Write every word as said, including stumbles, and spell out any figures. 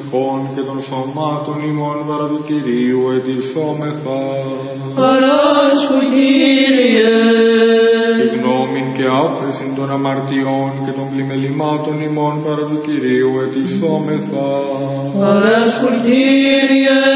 ψυχών και των σωμάτων ημών παρά του Κυρίου ετισόμεθα. Παράσχου, Κύριε. Τη γνώμη και άφρεση των αμαρτιών και των πλημελημάτων ημών παρά του Κυρίου ετισόμεθα. Παράσχου, Κύριε.